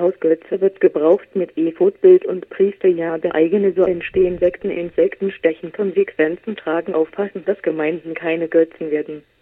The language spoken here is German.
Hausgötze wird gebraucht mit Ephod-Bild und Priesterjade eigene, so entstehen Sekten, Insekten stechen, Konsequenzen tragen, aufpassen, dass Gemeinden keine Götzen werden.